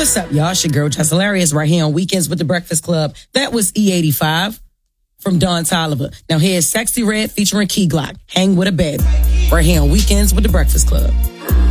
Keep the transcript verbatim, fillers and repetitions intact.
What's up, y'all? It's your girl, Just Hilarious, right here on Weekends with the Breakfast Club. That was E eighty-five from Don Toliver. Now here's Sexy Red featuring Key Glock. Hang with a Babe, right here on Weekends with the Breakfast Club.